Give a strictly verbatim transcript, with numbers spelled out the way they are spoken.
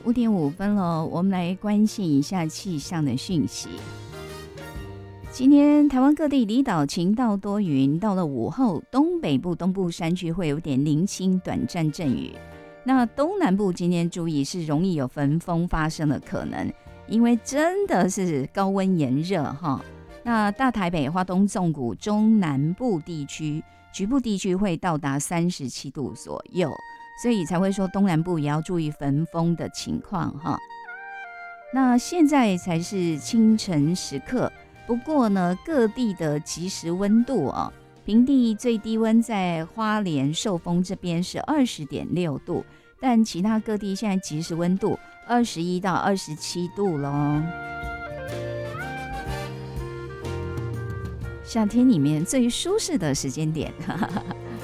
五点五分了，我们来关心一下气象的讯息。今天台湾各地离岛晴到多云，到了午后，东北部、东部山区会有点零星短暂阵雨。那东南部今天注意是容易有焚风发生的可能，因为真的是高温炎热哈。那大台北、花东纵谷、中南部地区局部地区会到达三十七度左右，所以才会说东南部也要注意焚风的情况哈。那现在才是清晨时刻，不过呢，各地的即时温度哦，平地最低温在花莲寿丰这边是二十点六度，但其他各地现在即时温度二十一到二十七度咯。夏天里面最舒适的时间点，哈哈哈。